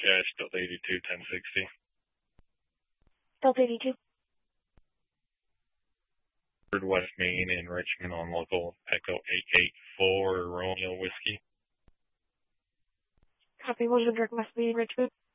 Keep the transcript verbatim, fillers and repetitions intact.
Cash, Delta eighty-two, ten sixty. Delta eighty-two. West Main in Richmond on local Echo eight eight four Romeo Whiskey. Copy, one hundred West Main, Richmond.